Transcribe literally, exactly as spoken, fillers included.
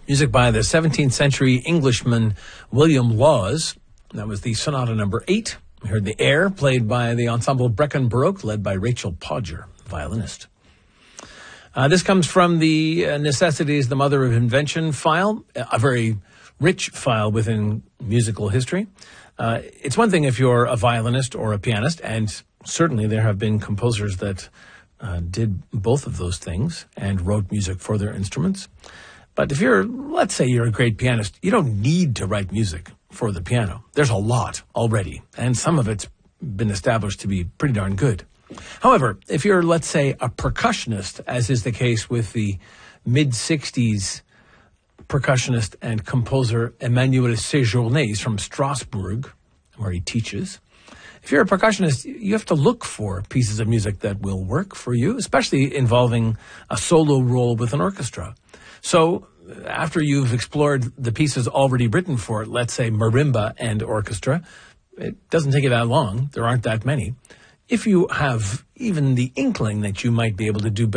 Music by the seventeenth century Englishman William Laws. That was the Sonata number eight. We heard the air played by the ensemble Brecon Baroque, led by Rachel Podger, violinist. Uh, this comes from the uh, Necessity is the Mother of Invention file, a very rich file within musical history. Uh, it's one thing if you're a violinist or a pianist, and certainly there have been composers that uh, did both of those things and wrote music for their instruments. But if you're, let's say you're a great pianist, you don't need to write music for the piano. There's a lot already, and some of it's been established to be pretty darn good. However, if you're, let's say, a percussionist, as is the case with the mid-sixties percussionist and composer Emmanuel Séjourné, he's from Strasbourg, where he teaches. If you're a percussionist, you have to look for pieces of music that will work for you, especially involving a solo role with an orchestra. So after you've explored the pieces already written for, let's say, marimba and orchestra, it doesn't take you that long. There aren't that many. If you have even the inkling that you might be able to do better,